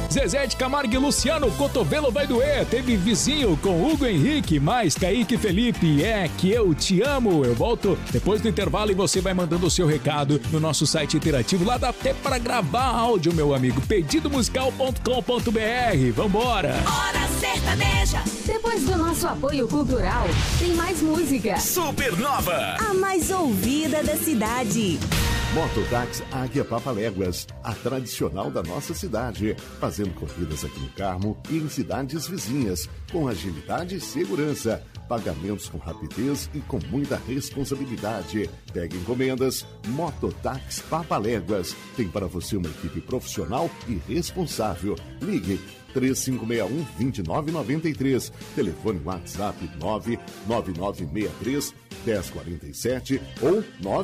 Zezé de Camargo e Luciano, cotovelo vai doer. Teve vizinho com Hugo Henrique, mais Kaique e Felipe. É que eu te amo. Eu volto depois do intervalo e você vai mandando o seu recado no nosso site interativo. Lá dá até para gravar áudio, meu amigo. Pedidomusical.com.br. Vambora! Hora Sertaneja. Depois do nosso apoio cultural, tem mais música. Supernova, a mais ouvida da cidade. Mototáxi Águia Papaléguas, a tradicional da nossa cidade, fazendo corridas aqui no Carmo e em cidades vizinhas, com agilidade e segurança, pagamentos com rapidez e com muita responsabilidade. Pegue encomendas, Mototáxi Papaléguas, tem para você uma equipe profissional e responsável. Ligue 3561-2993, telefone WhatsApp 99963-1047 ou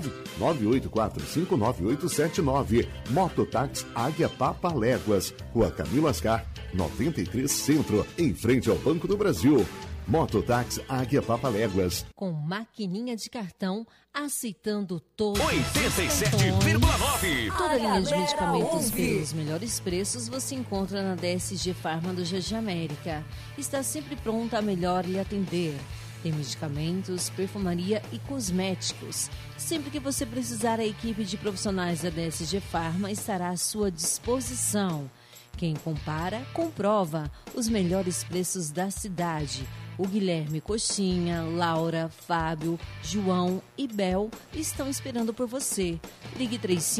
998459879. Mototáxi Águia Papaléguas, Rua Camilo Ascar, 93 Centro, em frente ao Banco do Brasil. Mototáxi Águia Papaléguas. Com maquininha de cartão, aceitando todos 87,9. Toda a linha de medicamentos pelos melhores preços você encontra na DSG Farma do Jardim América. Está sempre pronta a melhor lhe atender. Tem medicamentos, perfumaria e cosméticos. Sempre que você precisar, a equipe de profissionais da DSG Farma estará à sua disposição. Quem compara, comprova os melhores preços da cidade. O Guilherme Coxinha, Laura, Fábio, João e Bel estão esperando por você. Ligue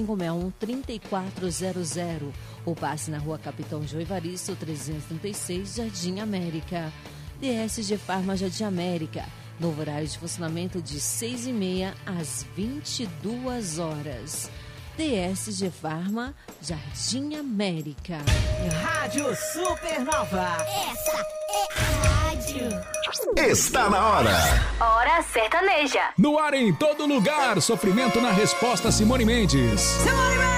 3561-3400 ou passe na Rua Capitão João Evaristo, 336, Jardim América. DSG Farma Jardim América. Novo horário de funcionamento de 6h30 às 22 horas. DSG Farma, Jardim América. Rádio Supernova. Essa é a rádio. Está na hora. Hora Sertaneja. No ar em todo lugar, sofrimento na resposta, Simone Mendes. Simone Mendes.